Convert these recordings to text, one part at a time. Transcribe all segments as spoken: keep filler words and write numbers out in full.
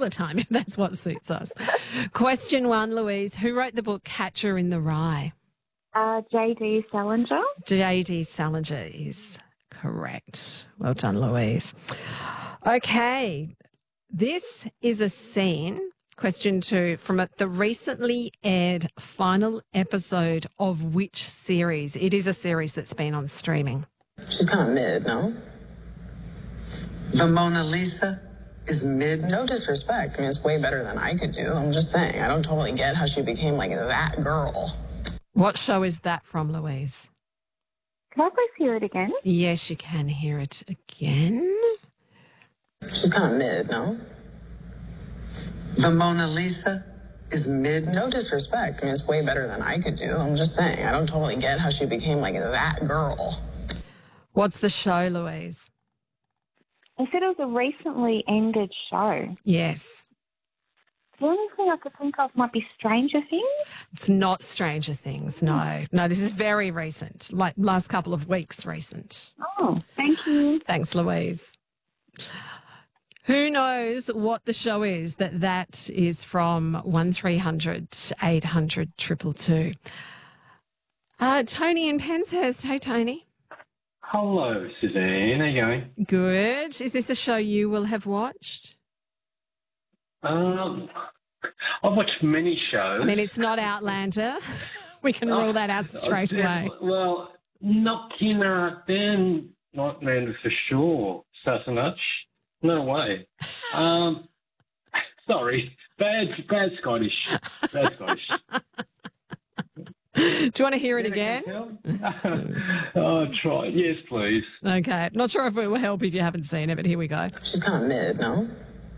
the time if that's what suits us. Question one, Louise. Who wrote the book Catcher in the Rye? Uh, J D Salinger. J D Salinger is correct. Well done, Louise. Okay. This is a scene, question two, from a, the recently aired final episode of which series? It is a series that's been on streaming. She's kind of mid, no? The Mona Lisa is mid? No disrespect. I mean, it's way better than I could do. I'm just saying, I don't totally get how she became like that girl. What show is that from, Louise? Can I please hear it again? Yes, you can hear it again. She's kind of mid, no? The Mona Lisa is mid? No disrespect. I mean, it's way better than I could do. I'm just saying, I don't totally get how she became like that girl. What's the show, Louise? I said it was a recently ended show. Yes. The only thing I could think of might be Stranger Things. It's not Stranger Things, no. No, this is very recent, like last couple of weeks recent. Oh, thank you. Thanks, Louise. Who knows what the show is that that is from one three hundred eight hundred two two two. Uh, Tony in Penshurst. Hey, Tony. Hello, Suzanne. How you going? Good. Is this a show you will have watched? Um, I've watched many shows. I mean, it's not Outlander. We can rule that out straight away. Well, not Kina, then not Outlander for sure. Sassenach. No way. Um, sorry. Bad, bad Scottish. Bad Scottish. Do you want to hear it again? Oh, try. Yes, please. Okay. Not sure if it will help if you haven't seen it, but here we go. She's kind of mid, no?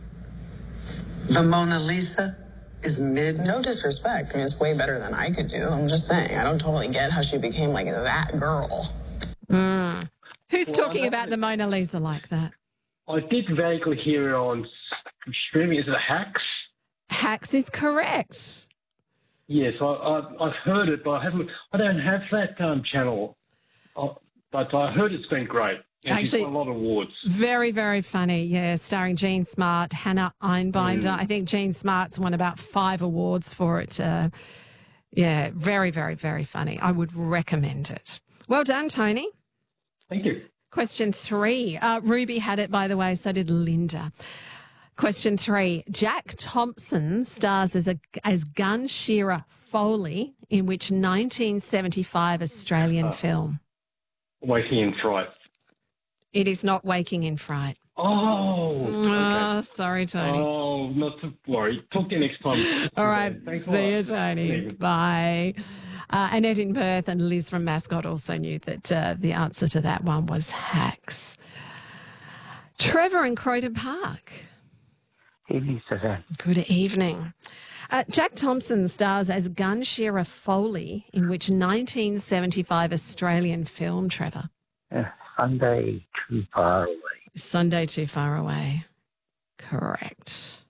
The Mona Lisa is mid? No disrespect. I mean, it's way better than I could do. I'm just saying, I don't totally get how she became like that girl. Mm. Who's Well, talking about the Mona Lisa like that? I did vaguely hear it on streaming. Is it Hacks? Hacks is correct. Yes, I, I, I've heard it, but I haven't. I don't have that um, channel. I, but I heard it's been great. And Actually, she's won a lot of awards. Very, very funny. Yeah, starring Jean Smart, Hannah Einbinder. Mm. I think Jean Smart's won about five awards for it. Uh, yeah, very, very, very funny. I would recommend it. Well done, Tony. Thank you. Question three. Uh, Ruby had it, by the way, so did Linda. Question three. Jack Thompson stars as a as Gun Shearer Foley in which nineteen seventy-five Australian uh, film? Waking in Fright. It is not Waking in Fright. Oh. Okay. Oh, sorry, Tony. Oh, not to worry. Talk to you next time. All right. Thanks a See you, lot. Tony. See you. Bye. Uh, Annette in Perth and Liz from Mascot also knew that uh, the answer to that one was Hacks. Trevor in Croydon Park. Evening, Suzanne. Good evening. Uh, Jack Thompson stars as Gun Shearer Foley in which nineteen seventy-five Australian film, Trevor? Uh, Sunday Too Far Away. Sunday Too Far Away. Correct.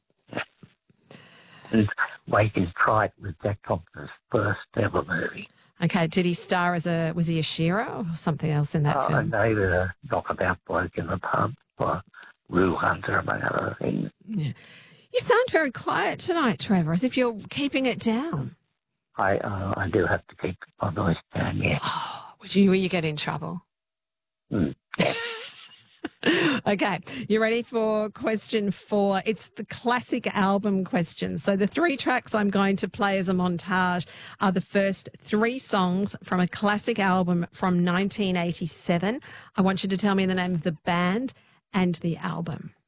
And Waking Fright was Jack Thompson's first ever movie. Okay, did he star as a, was he a shearer or something else in that uh, film? And they were a knockabout bloke in the pub for Rue Hunter, among other things. Yeah. You sound very quiet tonight, Trevor, as if you're keeping it down. I uh, I do have to keep my voice down, yeah. Oh, would you, will you get in trouble? Mm. Okay, you ready for question four? It's the classic album question. So the three tracks I'm going to play as a montage are the first three songs from a classic album from nineteen eighty-seven. I want you to tell me the name of the band and the album.